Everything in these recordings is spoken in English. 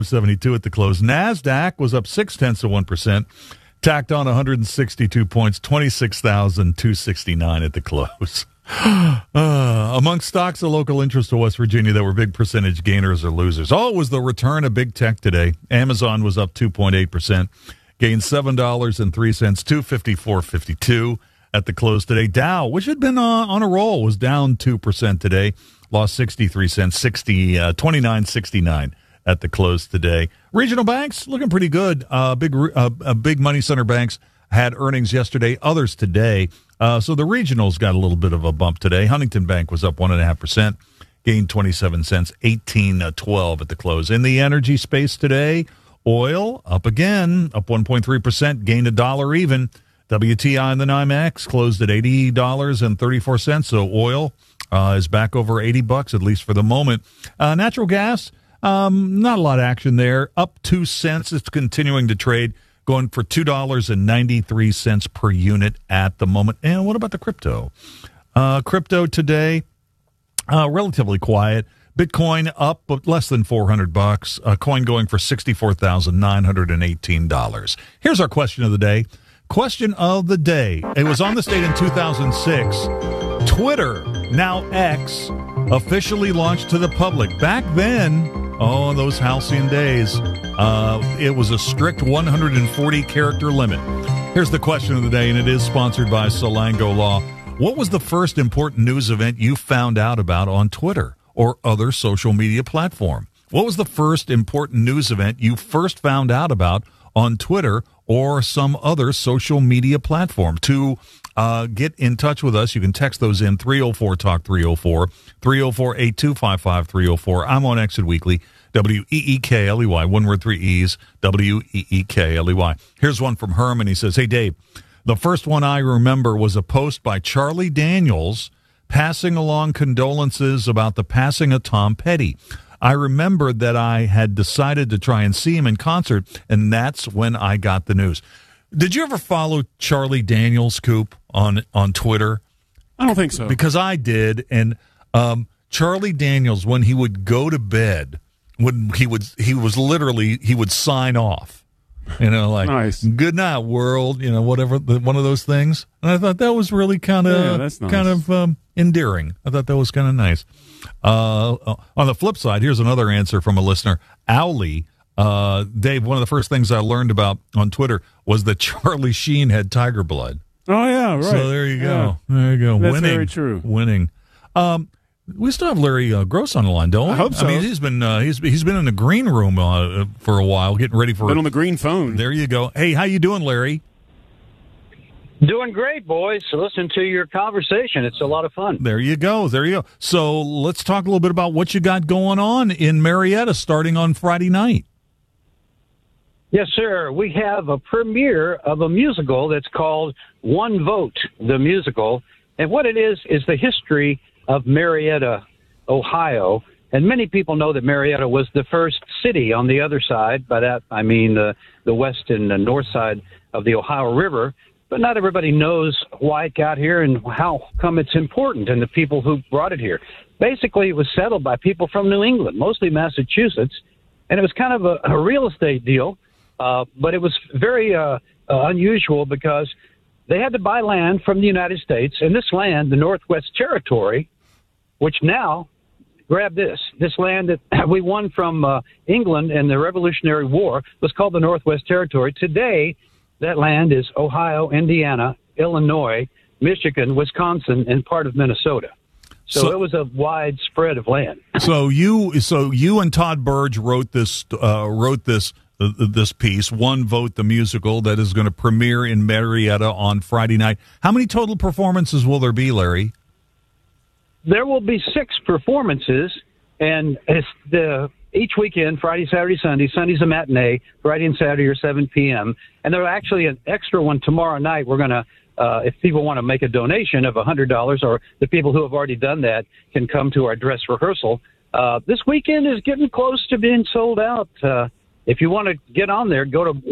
72 at the close. NASDAQ was up 0.6%, tacked on 162 points, 26,269 at the close. Among stocks of local interest to West Virginia that were big percentage gainers or losers. Oh, it was the return of big tech today. Amazon was up 2.8%, gained $7.03, $254.52 at the close today. Dow, which had been on a roll, was down 2% today, lost 63 cents, 29.69 at the close today. Regional banks looking pretty good. Big money center banks had earnings yesterday, others today. So the regionals got a little bit of a bump today. Huntington Bank was up 1.5%, gained 27 cents, 18.12 at the close. In the energy space today, oil up again, up 1.3%, gained $1 even. WTI and the NYMEX closed at $80.34. So oil is back over $80, at least for the moment. Natural gas, not a lot of action there. Up 2 cents. It's continuing to trade, going for $2.93 per unit at the moment. And what about the crypto? Crypto today, relatively quiet. Bitcoin up, but less than $400. A coin going for $64,918. Here's our question of the day. Question of the day. It was on the state in 2006. Twitter, now X, officially launched to the public. Back then, oh, those halcyon days, it was a strict 140-character limit. Here's the question of the day, and it is sponsored by Solango Law. What was the first important news event you found out about on Twitter or other social media platform? What was the first important news event you first found out about on Twitter or some other social media platform? To get in touch with us, you can text those in 304-TALK 304, 304-8255 304. I'm on Exit Weekly, WEEKLEY, one word, 3 E's, WEEKLEY. Here's one from Herman. He says, hey, Dave, the first one I remember was a post by Charlie Daniels passing along condolences about the passing of Tom Petty. I remembered that I had decided to try and see him in concert, and that's when I got the news. Did you ever follow Charlie Daniels, Coop, on Twitter? I don't think so. Because I did, and Charlie Daniels, when he would go to bed, when he would sign off, like, nice. Good night, world, whatever, one of those things. And I thought that was really kind of endearing. I thought that was kind of nice. On the flip side, here's another answer from a listener, Owly. Dave, one of the first things I learned about on Twitter was that Charlie Sheen had tiger blood. Oh, yeah, right. So there you go. Yeah. There you go. That's winning. Very true. Winning. We still have Larry Gross on the line, don't we? I hope so. I mean, he's been in the green room for a while, getting ready for. Been on the green phone. There you go. Hey, how you doing, Larry? Doing great, boys. Listen to your conversation. It's a lot of fun. There you go. So let's talk a little bit about what you got going on in Marietta starting on Friday night. Yes, sir. We have a premiere of a musical that's called One Vote, the musical. And what it is the history of Marietta, Ohio. And many people know that Marietta was the first city on the other side. By that, I mean the west and the north side of the Ohio River. But not everybody knows why it got here and how come it's important and the people who brought it here. Basically, it was settled by people from New England, mostly Massachusetts. And it was kind of a real estate deal. But it was very unusual because they had to buy land from the United States. And this land, the Northwest Territory, which now, grab this land that we won from England in the Revolutionary War was called the Northwest Territory. Today, that land is Ohio, Indiana, Illinois, Michigan, Wisconsin, and part of Minnesota. So it was a wide spread of land. So you and Todd Burge wrote this piece, One Vote, the musical, that is going to premiere in Marietta on Friday night. How many total performances will there be, Larry? There will be 6 performances, and it's each weekend, Friday, Saturday, Sunday. Sunday's a matinee. Friday and Saturday are 7 p.m. And there's actually an extra one tomorrow night. We're going to, if people want to make a donation of $100, or the people who have already done that can come to our dress rehearsal. This weekend is getting close to being sold out. If you want to get on there, go to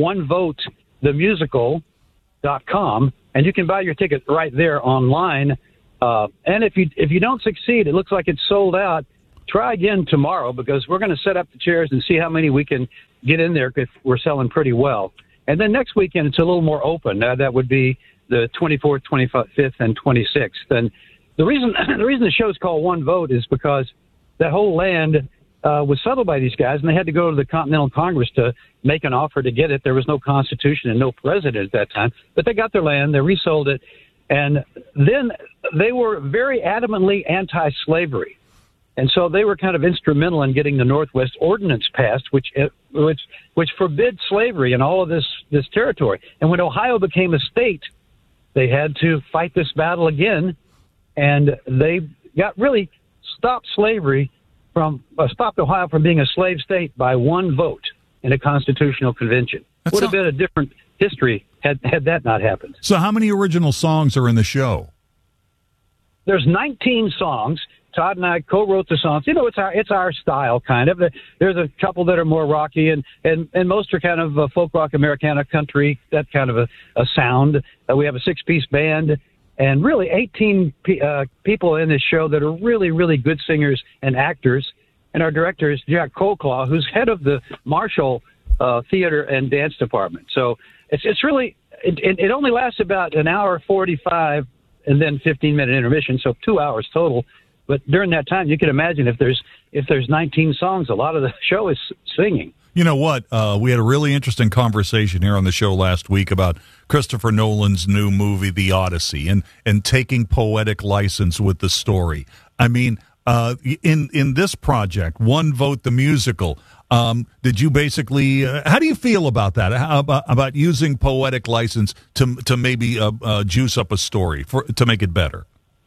onevotethemusical.com, and you can buy your ticket right there online. And if you don't succeed, it looks like it's sold out. try again tomorrow because we're going to set up the chairs and see how many we can get in there if we're selling pretty well. And then next weekend, it's a little more open. That would be the 24th, 25th, and 26th. And the reason the show's called One Vote is because that whole land was settled by these guys, and they had to go to the Continental Congress to make an offer to get it. There was no constitution and no president at that time, but they got their land, they resold it, and then they were very adamantly anti-slavery. And so they were kind of instrumental in getting the Northwest Ordinance passed, which forbid slavery in all of this territory. And when Ohio became a state, they had to fight this battle again, and they really stopped Ohio from being a slave state by one vote in a constitutional convention. Would have been a different history had that not happened. So how many original songs are in the show? There's 19 songs. Todd and I co-wrote the songs. It's our style, kind of. There's a couple that are more rocky, and most are kind of folk rock, Americana, country, that kind of a sound. We have a 6-piece band, and really 18 people in this show that are really, really good singers and actors. And our director is Jack Colclaw, who's head of the Marshall Theater and Dance Department. So it's really it only lasts about an hour 45, and then 15-minute intermission, so 2 hours total. But during that time, you can imagine if there's 19 songs, a lot of the show is singing. You know what? We had a really interesting conversation here on the show last week about Christopher Nolan's new movie, The Odyssey, and taking poetic license with the story. I mean, in this project, One Vote the Musical, did you basically? How do you feel about that? How about using poetic license to maybe juice up a story to make it better?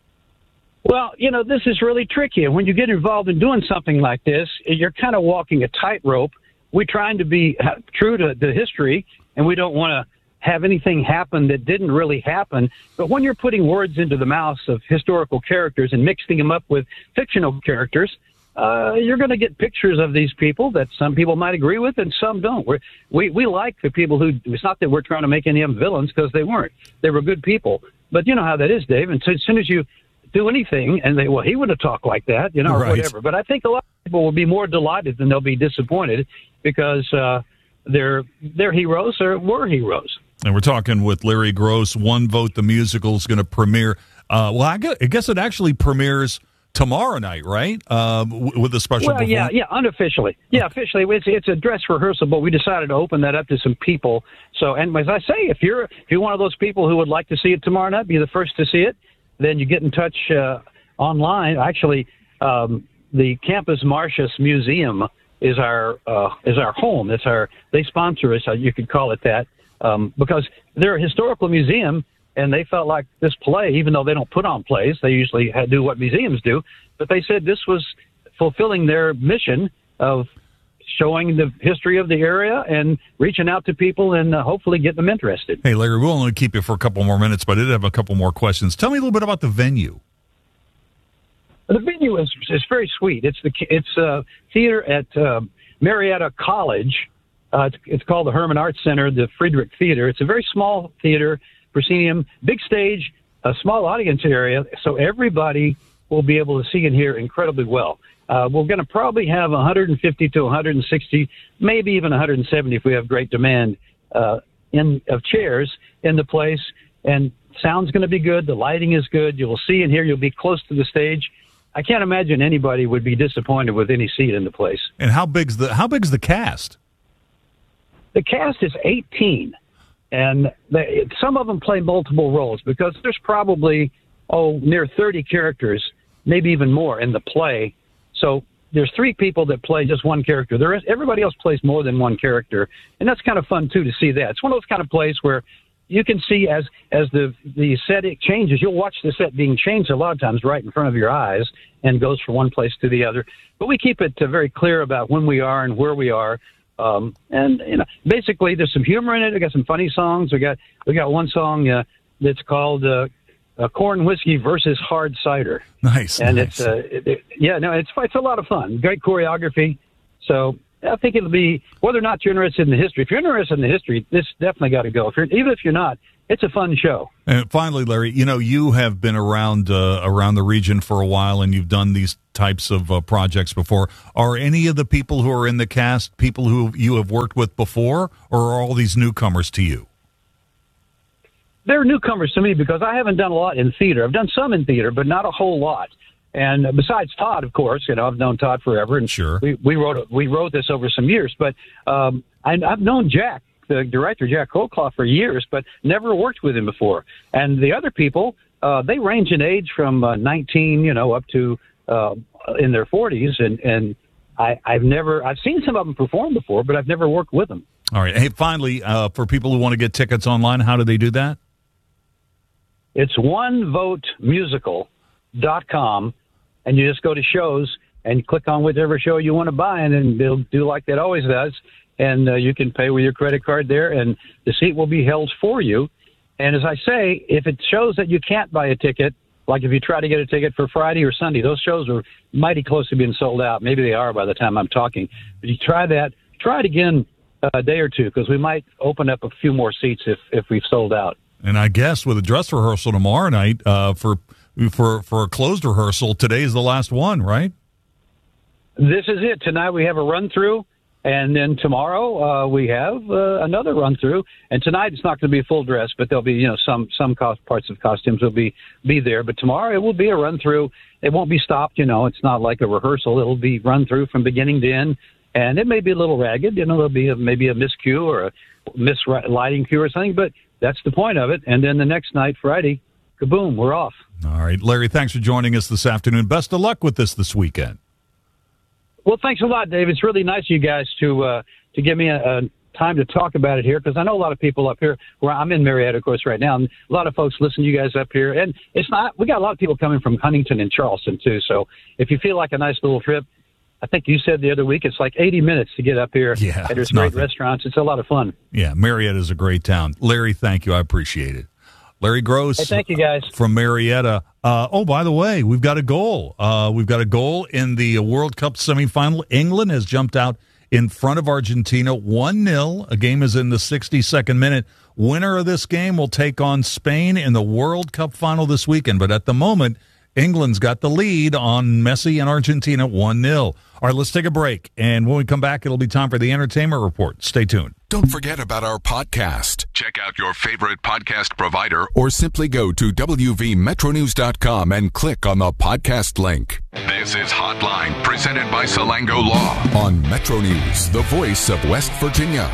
Well, this is really tricky. And when you get involved in doing something like this, you're kind of walking a tightrope. We're trying to be true to the history, and we don't want to have anything happen that didn't really happen. But when you're putting words into the mouths of historical characters and mixing them up with fictional characters, you're going to get pictures of these people that some people might agree with and some don't. We like the people who, it's not that we're trying to make any of them villains, because they weren't. They were good people. But you know how that is, Dave. And so as soon as you do anything and he would have talked like that, or right, whatever. But I think a lot of people will be more delighted than they'll be disappointed because their heroes were heroes. And we're talking with Larry Gross. One Vote the Musical is going to premiere. I guess it actually premieres tomorrow night, right? With a special performance? Yeah, unofficially. Yeah, officially. It's a dress rehearsal, but we decided to open that up to some people. So, and as I say, if you're one of those people who would like to see it tomorrow night, be the first to see it, then you get in touch online. Actually, the Campus Martius Museum is our home. They sponsor us. You could call it that, because they're a historical museum, and they felt like this play, even though they don't put on plays, they usually do what museums do. But they said this was fulfilling their mission of showing the history of the area and reaching out to people and hopefully getting them interested. Hey, Larry, we'll only keep you for a couple more minutes, but I did have a couple more questions. Tell me a little bit about the venue. The venue is very sweet. It's a theater at Marietta College. It's called the Herman Arts Center, the Friedrich Theater. It's a very small theater, proscenium, big stage, a small audience area, so everybody will be able to see and hear incredibly well. We're going to probably have 150 to 160, maybe even 170 if we have great demand of chairs in the place. And sound's going to be good. The lighting is good. You will see and hear. You'll be close to the stage. I can't imagine anybody would be disappointed with any seat in the place. And how big's the cast? The cast is 18, and some of them play multiple roles because there's probably near 30 characters, maybe even more in the play. So there's 3 people that play just one character. Everybody else plays more than one character, and that's kind of fun too to see that. It's one of those kind of plays where you can see as the set changes. You'll watch the set being changed a lot of times right in front of your eyes and goes from one place to the other. But we keep it very clear about when we are and where we are. And basically there's some humor in it. We got some funny songs. We got one song that's called Corn Whiskey versus Hard Cider. Nice. And nice. It's a lot of fun. Great choreography. So I think it'll be, whether or not you're interested in the history. If you're interested in the history, this definitely got to go. Even if you're not, it's a fun show. And finally, Larry, you have been around the region for a while, and you've done these types of projects before. Are any of the people who are in the cast people who you have worked with before, or are all these newcomers to you? They're newcomers to me because I haven't done a lot in theater. I've done some in theater, but not a whole lot. And besides Todd, of course, I've known Todd forever, and sure, we wrote this over some years. But I've known Jack, the director, Jack Colclough, for years, but never worked with him before. And the other people, they range in age from 19, up to in their 40s. And I've seen some of them perform before, but I've never worked with them. All right. Hey, finally, for people who want to get tickets online, how do they do that? It's onevotemusical.com, and you just go to shows and click on whichever show you want to buy, and then they'll do like that always does. And you can pay with your credit card there, and the seat will be held for you. And as I say, if it shows that you can't buy a ticket, like if you try to get a ticket for Friday or Sunday, those shows are mighty close to being sold out. Maybe they are by the time I'm talking. But you try that. Try it again a day or two, because we might open up a few more seats if we've sold out. And I guess with a dress rehearsal tomorrow night, for a closed rehearsal, today is the last one, right? This is it. Tonight we have a run-through, and then tomorrow we have another run-through. And tonight it's not going to be a full dress, but there'll be some parts of costumes will be there. But tomorrow it will be a run-through. It won't be stopped. It's not like a rehearsal. It'll be run-through from beginning to end. And it may be a little ragged. There'll be maybe a miscue or a mislighting cue or something, but that's the point of it. And then the next night, Friday, kaboom, we're off. All right. Larry, thanks for joining us this afternoon. Best of luck with this weekend. Well, thanks a lot, Dave. It's really nice of you guys to give me a time to talk about it here, because I know a lot of people up here where I'm in Marietta, of course, right now, and a lot of folks listen to you guys up here. And we got a lot of people coming from Huntington and Charleston, too. So if you feel like a nice little trip, I think you said the other week it's like 80 minutes to get up here. Yeah, and there's great restaurants. It's a lot of fun. Yeah, Marietta is a great town. Larry, thank you. I appreciate it. Larry Gross. Hey, thank you, guys. From Marietta. By the way, we've got a goal. We've got a goal in the World Cup semifinal. England has jumped out in front of Argentina 1-0. A game is in the 62nd minute. Winner of this game will take on Spain in the World Cup final this weekend. But at the moment, England's got the lead on Messi and Argentina 1-0. All right, let's take a break. And when we come back, it'll be time for the Entertainment Report. Stay tuned. Don't forget about our podcast. Check out your favorite podcast provider or simply go to wvmetronews.com and click on the podcast link. This is Hotline, presented by Salango Law on Metro News, the voice of West Virginia.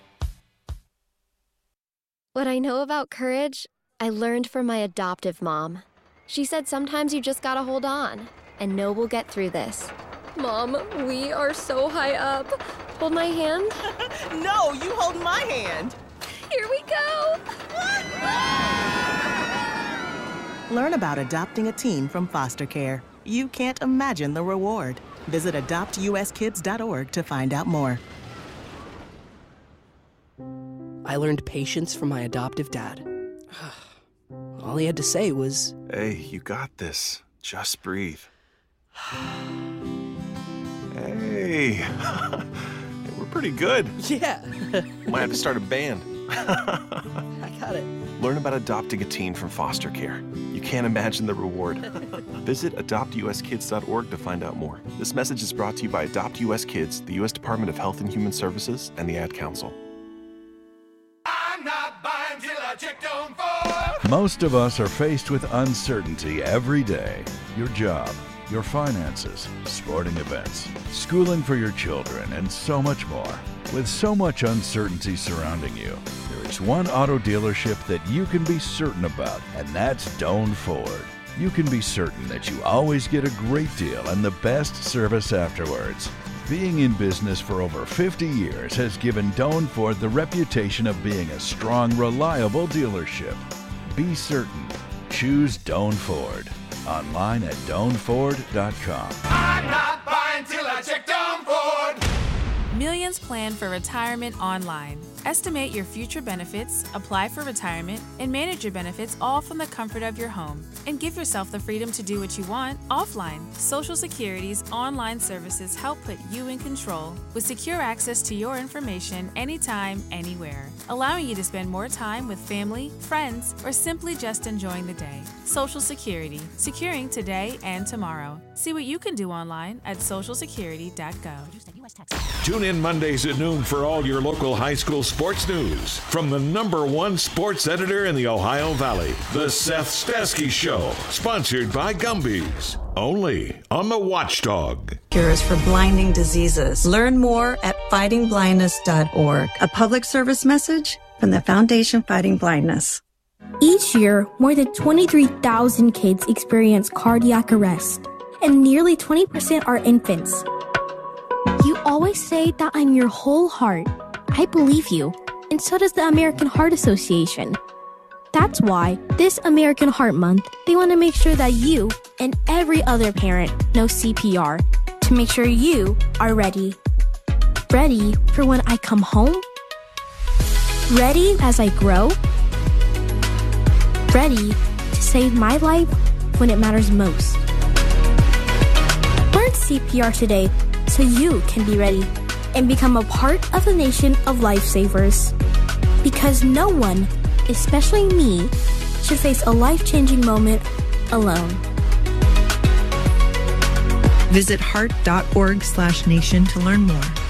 What I know about courage, I learned from my adoptive mom. She said sometimes you just gotta hold on and know we'll get through this. Mom, we are so high up. Hold my hand. No, you hold my hand. Here we go. Learn about adopting a teen from foster care. You can't imagine the reward. Visit adoptuskids.org to find out more. I learned patience from my adoptive dad. All he had to say was, "Hey, you got this. Just breathe." Hey, we're pretty good. yeah. Might have to start a band. I got it. Learn about adopting a teen from foster care. You can't imagine the reward. Visit adoptuskids.org to find out more. This message is brought to you by Adopt US Kids, the U.S. Department of Health and Human Services, and the Ad Council. I'm not buying till I checked on Ford. Most of us are faced with uncertainty every day. Your job, your finances, sporting events, schooling for your children, and so much more. With so much uncertainty surrounding you, there is one auto dealership that you can be certain about, and that's Doan Ford. You can be certain that you always get a great deal and the best service afterwards. Being in business for over 50 years has given Doan Ford the reputation of being a strong, reliable dealership. Be certain. Choose Doan Ford. Online at DoanFord.com. I'm not buying till I check Doan Ford. Millions plan for retirement online. Estimate your future benefits, apply for retirement, and manage your benefits all from the comfort of your home. And give yourself the freedom to do what you want offline. Social Security's online services help put you in control with secure access to your information anytime, anywhere, allowing you to spend more time with family, friends, or simply just enjoying the day. Social Security, securing today and tomorrow. See what you can do online at socialsecurity.gov. Tune in Mondays at noon for all your local high school sports news from the #1 sports editor in the Ohio Valley, The Seth Stasky Show, sponsored by Gumby's, only on the Watchdog. Cures for blinding diseases. Learn more at fightingblindness.org. A public service message from the Foundation Fighting Blindness. Each year, more than 23,000 kids experience cardiac arrest, and nearly 20% are infants. You always say that I'm your whole heart. I believe you, and so does the American Heart Association. That's why this American Heart Month, they want to make sure that you and every other parent know CPR to make sure you are ready. Ready for when I come home? Ready as I grow? Ready to save my life when it matters most. Learn CPR today so you can be ready and become a part of the nation of lifesavers. Because no one, especially me, should face a life-changing moment alone. Visit heart.org/nation to learn more.